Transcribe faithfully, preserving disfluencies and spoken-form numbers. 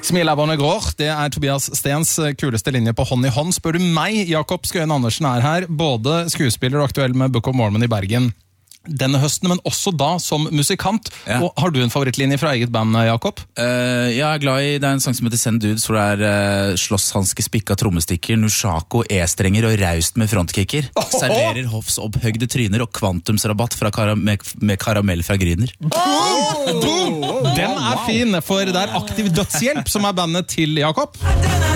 Smilavåne grår, det er Tobias Stens kuleste linje på hånd i hånd. Spør du meg, Jakob Skøyen Andersen er her, både skuespiller og aktuell med Book of Mormon i Bergen denne høsten, men også da som musikant. Ja. Og har du en favorittlinje fra eget band, Jakob? Uh, jeg er glad i, det er en sang som heter Send Dudes, hvor det er uh, slåsshanske, spikka trommestikker, Nushako, E-strenger og raust med frontkicker. Oh! Serverer hoffs opphøgde tryner og kvantumsrabatt fra karam med, med karamell fra Gryner. Oh! Boom! Den er fin, for det er Aktiv Dødshjelp som er bandet til Jakob.